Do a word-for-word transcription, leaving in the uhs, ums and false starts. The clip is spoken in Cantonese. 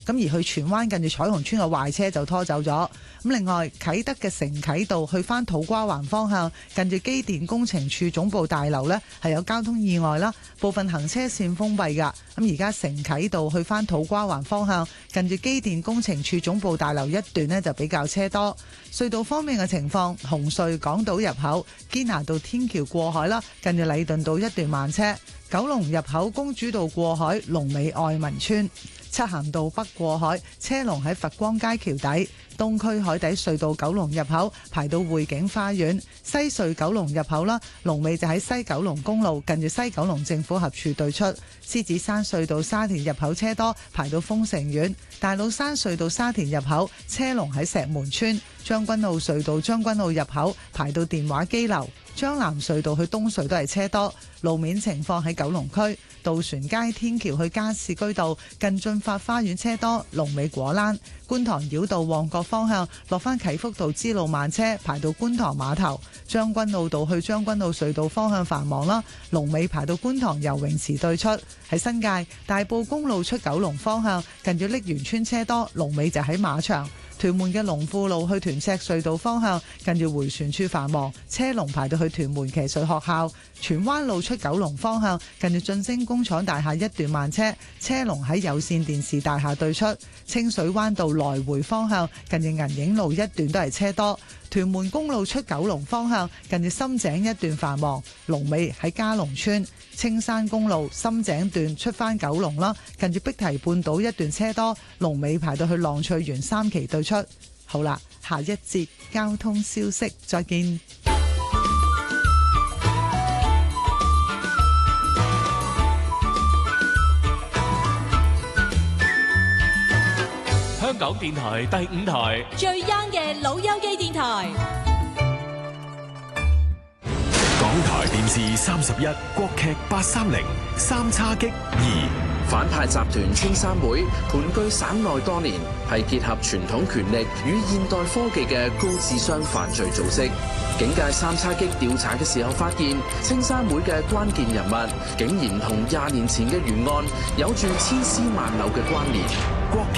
咁而去荃灣近住彩虹村嘅壞車就拖走咗。咁另外啟德嘅承啟道去返土瓜灣方向，近住機電工程處總部大樓呢係有交通意外啦，部分行車線封閉㗎。咁而家承啟道去返土瓜灣方向，近住機電工程處總部大樓一段呢就比較車多。隧道方面嘅情況，紅隧港島入口堅拿道天橋過海啦，近住禮頓道一段慢車。九龍入口公主道過海，龍尾愛民村。漆咸道北過海車龍喺佛光街橋底，東區海底隧道九龍入口排到匯景花園，西隧九龍入口啦，龍尾就喺西九龍公路近住西九龍政府合署對出。獅子山隧道沙田入口車多，排到豐城苑。大老山隧道沙田入口車龍喺石門村。將軍澳隧道將軍澳入口排到電話機樓。將南隧道去東隧都係車多。路面情況喺九龍區渡船街天橋去加士居道近駿發花園車多，龍尾果欄。觀塘繞道旺角方向落返啟福道支路慢車排到觀塘碼頭。將軍澳道去將軍澳隧道方向繁忙啦，龍尾排到觀塘游泳池對出。喺新界大埔公路出九龍方向近住瀝源村車多，龍尾就喺馬場。屯門嘅龍富路去屯赤隧道方向近住迴旋處繁忙，車龍排到去屯門騎術學校。荃灣路出九龍方向近住晉升工廠大廈一段慢車，車龍喺有線電視大廈對出。清水灣道來回方向近住銀影路一段都係車多。屯門公路出九龍方向近住深井一段繁忙，龍尾喺嘉龍村。青山公路深井段出返九龍啦，近住碧堤半島一段車多，龍尾排到去浪翠園三期對出。好啦，下一節交通消息再見。 香港電台第五台最 young 嘅老友記電台。 港台電視三十一，國劇八三零三叉戟二。 反派集團青山會盤踞省內多年，係結合傳統權力與現代科技嘅高智商犯罪組織。警界三叉戟調查嘅時候發現，青山會嘅關鍵人物竟然同廿年前嘅懸案有住千絲萬縷嘅關聯。國劇